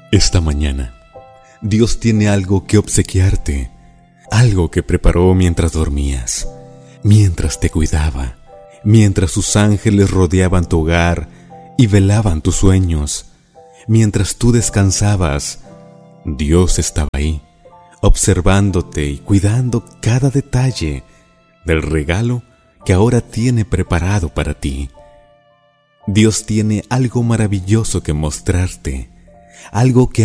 Esta mañana, Dios tiene algo que obsequiarte, algo que preparó mientras dormías, mientras te cuidaba, mientras sus ángeles rodeaban tu hogar y velaban tus sueños. Mientras tú descansabas, Dios estaba ahí, observándote y cuidando cada detalle del regalo que ahora tiene preparado para ti. Dios tiene algo maravilloso que mostrarte, algo que